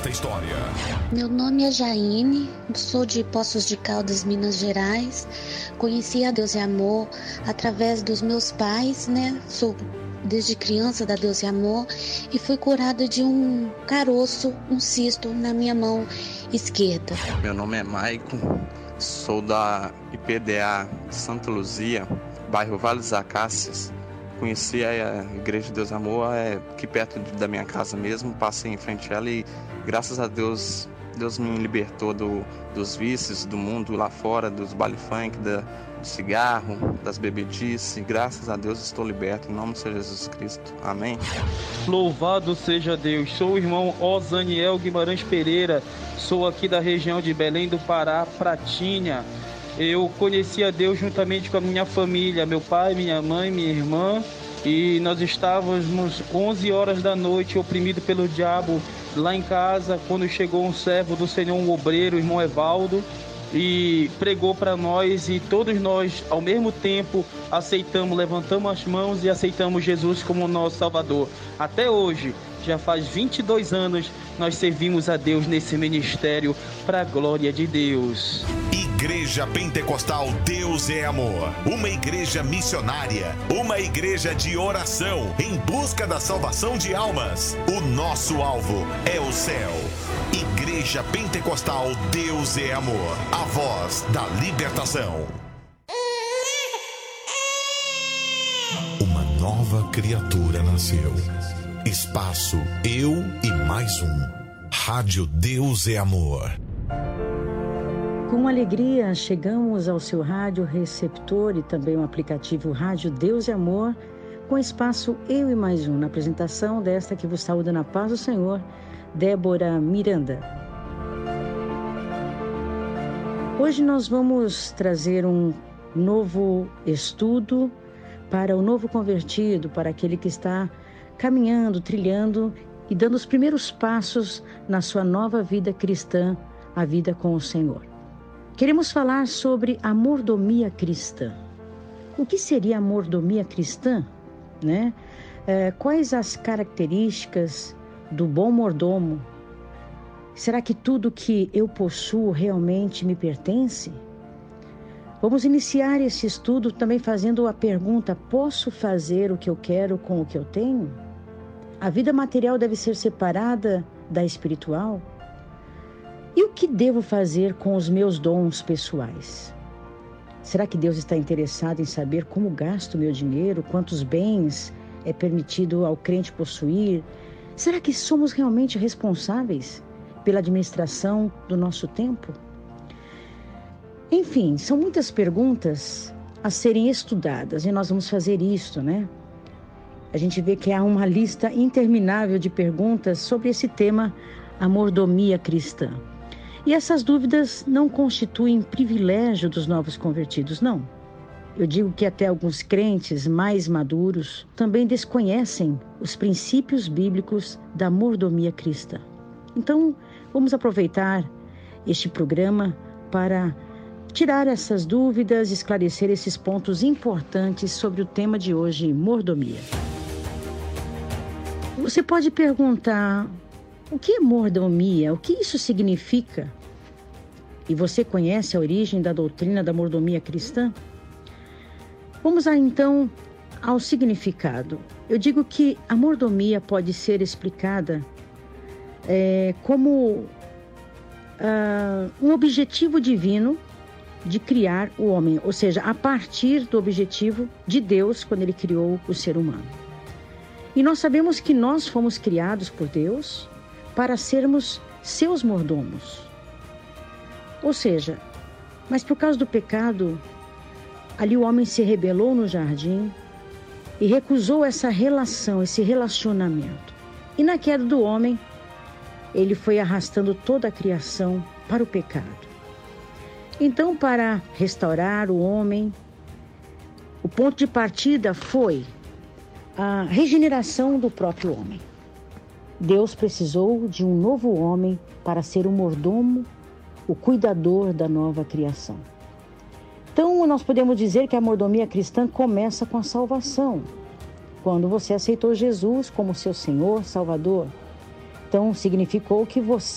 esta história. Meu nome é Jaine, sou de Poços de Caldas, Minas Gerais. Conheci a Deus e Amor através dos meus pais, né? Sou desde criança da Deus e Amor e fui curada de um caroço, um cisto na minha mão esquerda. Meu nome é Maicon, sou da IPDA Santa Luzia, bairro Vale das Acácias. Conheci a Igreja de Deus e Amor aqui perto da minha casa mesmo, passei em frente a ela e graças a Deus, Deus me libertou dos vícios do mundo lá fora, dos baile funk, do cigarro, das bebedices. Graças a Deus estou liberto, em nome de Jesus Cristo. Amém. Louvado seja Deus. Sou o irmão Osaniel Guimarães Pereira, sou aqui da região de Belém do Pará, Pratinha. Eu conheci a Deus juntamente com a minha família, meu pai, minha mãe, minha irmã, e nós estávamos 11 horas da noite oprimidos pelo diabo lá em casa, quando chegou um servo do Senhor, um obreiro, o irmão Evaldo, e pregou para nós, e todos nós ao mesmo tempo aceitamos, levantamos as mãos e aceitamos Jesus como nosso Salvador. Até hoje, já faz 22 anos, nós servimos a Deus nesse ministério para a glória de Deus. Igreja Pentecostal Deus é Amor, uma igreja missionária, uma igreja de oração em busca da salvação de almas. O nosso alvo é o céu. Igreja Pentecostal Deus é Amor, a voz da libertação. Uma nova criatura nasceu. Espaço Eu e Mais Um. Rádio Deus é Amor. Com alegria, chegamos ao seu rádio receptor e também o aplicativo Rádio Deus e Amor, com espaço Eu e Mais Um, na apresentação desta que vos saúda na paz do Senhor, Débora Miranda. Hoje nós vamos trazer um novo estudo para o novo convertido, para aquele que está caminhando, trilhando e dando os primeiros passos na sua nova vida cristã, a vida com o Senhor. Queremos falar sobre a mordomia cristã. O que seria a mordomia cristã, né? Quais as características do bom mordomo? Será que tudo que eu possuo realmente me pertence? Vamos iniciar esse estudo também fazendo a pergunta: posso fazer o que eu quero com o que eu tenho? A vida material deve ser separada da espiritual? E o que devo fazer com os meus dons pessoais? Será que Deus está interessado em saber como gasto o meu dinheiro, quantos bens é permitido ao crente possuir? Será que somos realmente responsáveis pela administração do nosso tempo? Enfim, são muitas perguntas a serem estudadas e nós vamos fazer isso, né? A gente vê que há uma lista interminável de perguntas sobre esse tema, a mordomia cristã. E essas dúvidas não constituem privilégio dos novos convertidos, não. Eu digo que até alguns crentes mais maduros também desconhecem os princípios bíblicos da mordomia cristã. Então, vamos aproveitar este programa para tirar essas dúvidas, esclarecer esses pontos importantes sobre o tema de hoje, mordomia. Você pode perguntar: o que é mordomia? O que isso significa? E você conhece a origem da doutrina da mordomia cristã? Vamos lá, então, ao significado. Eu digo que a mordomia pode ser explicada como um objetivo divino de criar o homem, ou seja, a partir do objetivo de Deus quando Ele criou o ser humano. E nós sabemos que nós fomos criados por Deus para sermos seus mordomos. Ou seja, mas por causa do pecado, ali o homem se rebelou no jardim e recusou essa relação, esse relacionamento. E na queda do homem, ele foi arrastando toda a criação para o pecado. Então, para restaurar o homem, o ponto de partida foi a regeneração do próprio homem. Deus precisou de um novo homem para ser o mordomo, o cuidador da nova criação. Então, nós podemos dizer que a mordomia cristã começa com a salvação, quando você aceitou Jesus como seu Senhor, Salvador. Então, significou que você